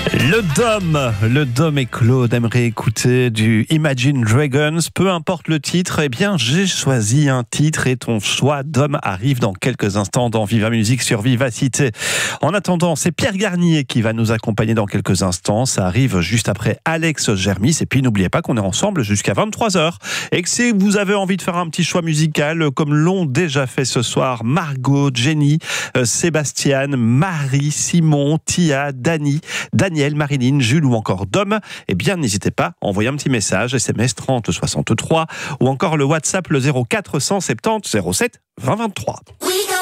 Le Dom et Claude aimeraient écouter du Imagine Dragons. Peu importe le titre, eh bien, j'ai choisi un titre et ton choix, Dom, arrive dans quelques instants dans Viva Musique sur Vivacité. En attendant, c'est Pierre Garnier qui va nous accompagner dans quelques instants. Ça arrive juste après Alex Germis. Et puis, n'oubliez pas qu'on est ensemble jusqu'à 23h. Et que si vous avez envie de faire un petit choix musical, comme l'ont déjà fait ce soir Margot, Jenny, Sébastien, Marie, Simon, Tia, Dani, Daniel, Marilyn, Jules ou encore Dom, eh bien n'hésitez pas à envoyer un petit message SMS 30 63 ou encore le WhatsApp le 0470 07 20 23.